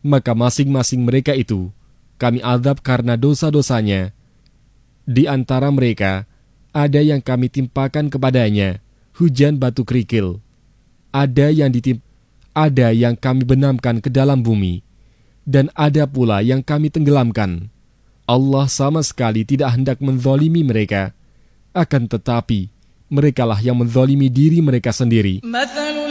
maka masing-masing mereka itu kami azab karena dosa-dosanya. Di antara mereka ada yang kami timpakan kepadanya hujan batu kerikil, ada yang kami benamkan ke dalam bumi, dan ada pula yang kami tenggelamkan. Allah sama sekali tidak hendak menzalimi mereka, akan tetapi merekalah yang menzalimi diri mereka sendiri.